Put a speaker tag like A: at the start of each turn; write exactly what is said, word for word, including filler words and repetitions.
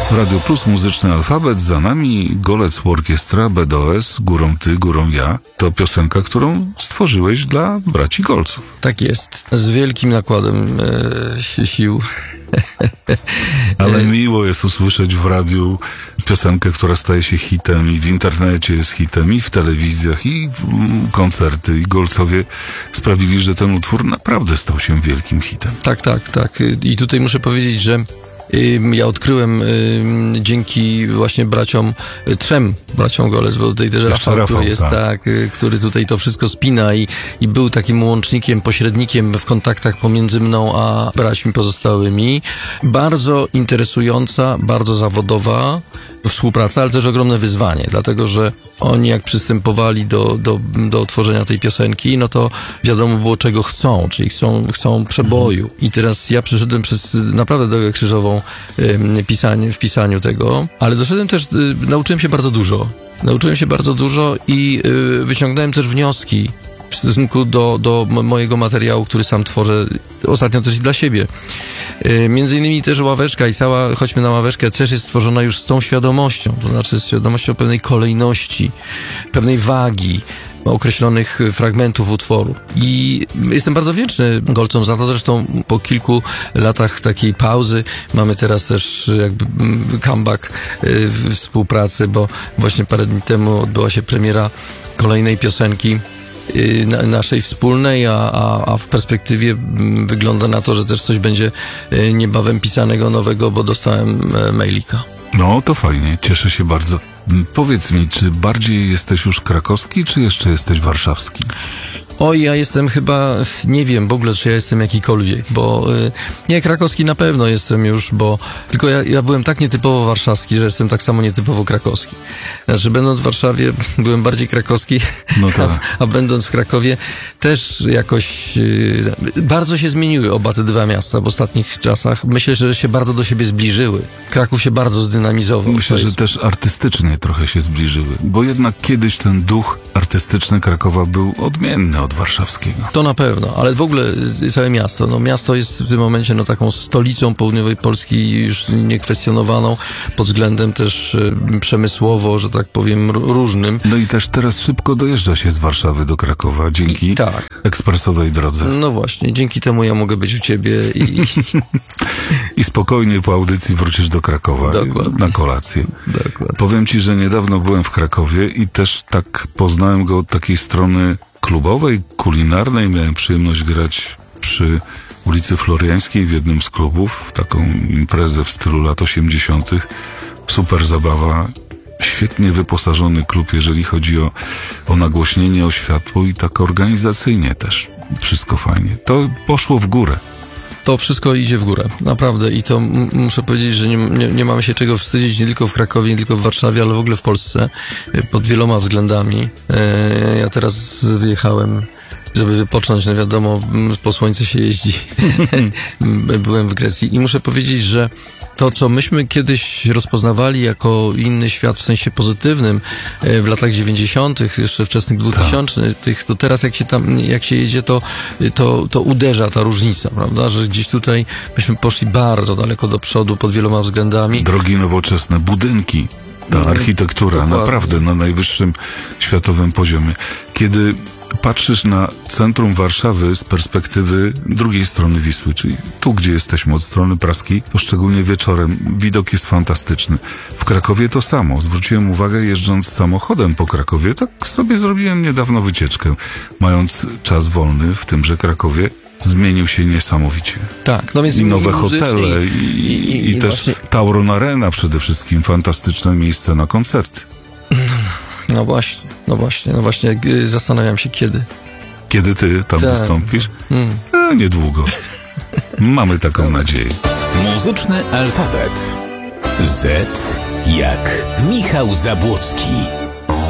A: Radio Plus, muzyczny alfabet, za nami Golec Orkiestra, B D O S, Górą ty, górą ja. To piosenka, którą stworzyłeś dla braci Golców.
B: Tak jest, z wielkim nakładem e, sił.
A: Ale miło jest usłyszeć w radiu piosenkę, która staje się hitem i w internecie jest hitem, i w telewizjach, i koncerty, i Golcowie sprawili, że ten utwór naprawdę stał się wielkim hitem.
B: Tak, tak, tak. I tutaj muszę powiedzieć, że ja odkryłem y, dzięki właśnie braciom, y, trzem braciom Golec, bo tutaj też Rafał,
A: Rafał
B: jest,
A: tak,
B: tak y, który tutaj to wszystko spina i, i był takim łącznikiem, pośrednikiem w kontaktach pomiędzy mną a braćmi pozostałymi. Bardzo interesująca, bardzo zawodowa współpraca, ale też ogromne wyzwanie, dlatego że oni jak przystępowali do, do, do tworzenia tej piosenki, no to wiadomo było, czego chcą, czyli chcą, chcą przeboju. I teraz ja przyszedłem przez naprawdę drogę krzyżową y, pisanie, w pisaniu tego, ale doszedłem też, y, nauczyłem się bardzo dużo. Nauczyłem się bardzo dużo i y, wyciągnąłem też wnioski w stosunku do, do mojego materiału, który sam tworzę, ostatnio też i dla siebie. Yy, między innymi też ławeczka i cała Chodźmy na ławeczkę też jest stworzona już z tą świadomością, to znaczy z świadomością pewnej kolejności, pewnej wagi określonych fragmentów utworu. I jestem bardzo wdzięczny Golcom za to, zresztą po kilku latach takiej pauzy mamy teraz też jakby comeback yy, współpracy, bo właśnie parę dni temu odbyła się premiera kolejnej piosenki naszej wspólnej, a, a, a w perspektywie wygląda na to, że też coś będzie niebawem pisanego nowego, bo dostałem mailika.
A: No, to fajnie, cieszę się bardzo. Powiedz mi, czy bardziej jesteś już krakowski, czy jeszcze jesteś warszawski?
B: Oj, ja jestem chyba, nie wiem w ogóle, czy ja jestem jakikolwiek, bo y, nie, krakowski na pewno jestem już, bo tylko ja, ja byłem tak nietypowo warszawski, że jestem tak samo nietypowo krakowski. Znaczy, będąc w Warszawie, byłem bardziej krakowski,
A: no tak.
B: a, a będąc w Krakowie też jakoś y, bardzo się zmieniły oba te dwa miasta w ostatnich czasach. Myślę, że się bardzo do siebie zbliżyły. Kraków się bardzo zdynamizował.
A: Myślę, że też artystycznie trochę się zbliżyły, bo jednak kiedyś ten duch artystyczny Krakowa był odmienny od warszawskiego.
B: To na pewno, ale w ogóle całe miasto. No, miasto jest w tym momencie no, taką stolicą południowej Polski już niekwestionowaną pod względem też y, przemysłowo, że tak powiem, różnym.
A: No i też teraz szybko dojeżdża się z Warszawy do Krakowa dzięki
B: I, tak.
A: ekspresowej drodze.
B: No właśnie, dzięki temu ja mogę być u ciebie i...
A: I spokojnie po audycji wrócisz do Krakowa.
B: Dokładnie.
A: Na kolację.
B: Dokładnie.
A: Powiem ci, że niedawno byłem w Krakowie i też tak poznałem go od takiej strony klubowej, kulinarnej. Miałem przyjemność grać przy ulicy Floriańskiej w jednym z klubów, w taką imprezę w stylu lat osiemdziesiątych. Super zabawa, świetnie wyposażony klub, jeżeli chodzi o, o nagłośnienie, o światło i tak organizacyjnie też. Wszystko fajnie. To poszło w górę.
B: To wszystko idzie w górę, naprawdę. I to m- muszę powiedzieć, że nie, nie, nie mamy się czego wstydzić nie tylko w Krakowie, nie tylko w Warszawie, ale w ogóle w Polsce pod wieloma względami. E, ja teraz wyjechałem, żeby wypocząć, no wiadomo, po słońcu się jeździ. Byłem w Grecji i muszę powiedzieć, że to, co myśmy kiedyś rozpoznawali jako inny świat w sensie pozytywnym w latach dziewięćdziesiątych, jeszcze wczesnych dwutysięcznych, to teraz jak się tam, jak się jedzie, to, to, to uderza ta różnica, prawda, że gdzieś tutaj myśmy poszli bardzo daleko do przodu pod wieloma względami.
A: Drogi nowoczesne, budynki, ta architektura, Dokładnie. Naprawdę na najwyższym światowym poziomie. Kiedy patrzysz na centrum Warszawy z perspektywy drugiej strony Wisły, czyli tu, gdzie jesteśmy, od strony praskiej, to szczególnie wieczorem widok jest fantastyczny. W Krakowie to samo. Zwróciłem uwagę, jeżdżąc samochodem po Krakowie, tak sobie zrobiłem niedawno wycieczkę, mając czas wolny w tymże Krakowie. Zmienił się niesamowicie.
B: Tak, no więc
A: I nowe hotele, i, i, i, i też właśnie... Tauron Arena przede wszystkim, fantastyczne miejsce na koncerty.
B: No właśnie, no właśnie, no właśnie, zastanawiam się kiedy.
A: Kiedy ty tam tak. wystąpisz? Mm. E, niedługo. Mamy taką nadzieję.
C: Muzyczny alfabet. Z jak Michał Zabłocki.